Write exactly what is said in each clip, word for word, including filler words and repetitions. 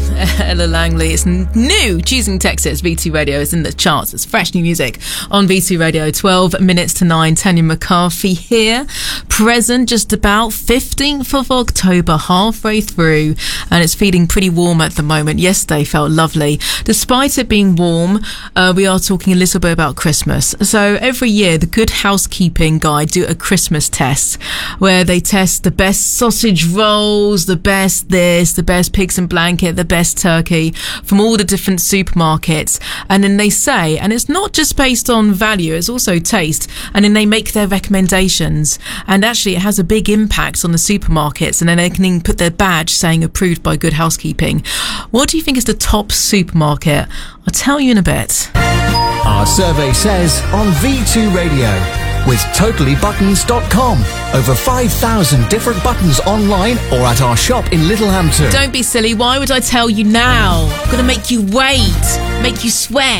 Ella Langley. It's new. Choosing Texas. V two Radio is in the charts. It's fresh new music on V two Radio. twelve minutes to nine. Tanya McCarthy here. Present just about fifteenth of October, halfway through. And it's feeling pretty warm at the moment. Yesterday felt lovely. Despite it being warm, uh, we are talking a little bit about Christmas. So every year, the Good Housekeeping Guide do a Christmas test where they test the best sausage rolls, the best this, the best pigs and blanket, the best turkey from all the different supermarkets. And then they say, and it's not just based on value, it's also taste. And then they make their recommendations. And actually it has a big impact on the supermarkets. And then they can put their badge saying approved by Good Housekeeping. What do you think is the top supermarket? I'll tell you in a bit. Our survey says on V two Radio with totally buttons dot com. Over five thousand different buttons online or at our shop in Littlehampton. Don't be silly. Why would I tell you now? I'm going to make you wait, make you sweat.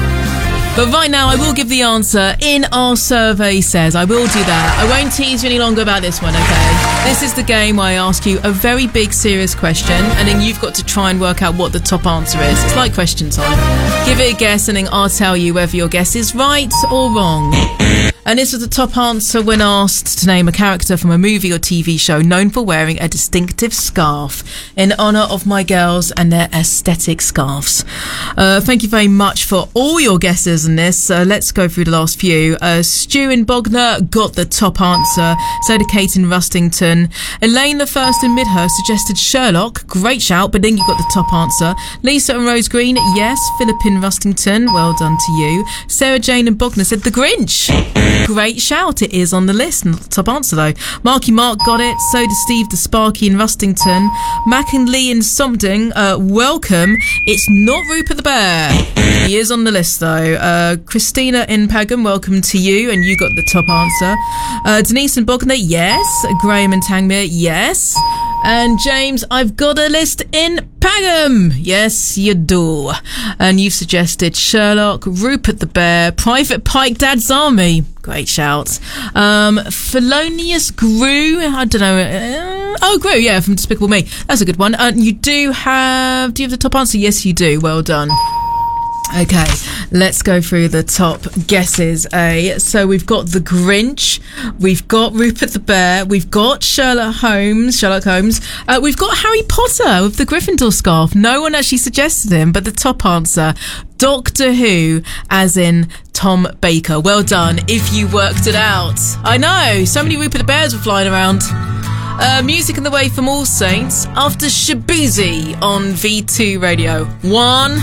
But right now, I will give the answer in our survey says. I will do that. I won't tease you any longer about this one, okay? This is the game where I ask you a very big, serious question, and then you've got to try and work out what the top answer is. It's like question time. Give it a guess, and then I'll tell you whether your guess is right or wrong. And this was the top answer when asked to name a character from a movie or T V show known for wearing a distinctive scarf in honour of my girls and their aesthetic scarves. Uh, thank you very much for all your guesses on this. Uh, let's go through the last few. Uh, Stu in Bognor got the top answer. So did Kate in Rustington. Elaine the First in Midhurst suggested Sherlock. Great shout, but then you got the top answer. Lisa and Rose Green, yes. Philip in Rustington, well done to you. Sarah Jane in Bognor said The Grinch. Great shout, it is on the list. Not the top answer though. Marky Mark got it. So did Steve the Sparky in Rustington. Mac and Lee in Something. Uh, welcome. It's not Rupert the Bear. He is on the list though. Uh, Christina in Pagham, welcome to you, and you got the top answer. Uh, Denise in Bognor, yes. Graham in Tangmere, yes. And James, I've got a list in Pagham. Yes, you do. And you've suggested Sherlock, Rupert the Bear, Private Pike, Dad's Army. Great shout. Um, Felonious Gru, I don't know. Uh, oh, Gru, yeah, from Despicable Me. That's a good one. Uh, you do have, do you have the top answer? Yes, you do. Well done. Okay, let's go through the top guesses. Eh? So we've got The Grinch, we've got Rupert the Bear, we've got Sherlock Holmes, Sherlock Holmes. Uh, we've got Harry Potter with the Gryffindor scarf. No one actually suggested him, but the top answer, Doctor Who, as in Tom Baker. Well done if you worked it out. I know, so many Rupert the Bears were flying around. Uh, music in the way from All Saints after Shabuzi on V two Radio. One.